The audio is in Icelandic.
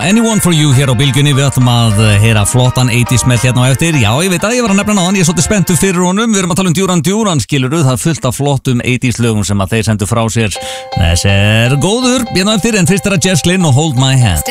Anyone for you hér á Bylgjunni. Við ætlum að heyra flottan 80s smell hérna á eftir. Já, ég veit að ég var að nefna náðan, ég er svolítið spenntur fyrir honum. Við erum að tala um Duran, skilurðu. Það er fullt af flottum 80s lögum sem að þeir sendu frá sér. Þess er góður, hérna á eftir, en fyrst er að Jess Glynne og Hold My Hand.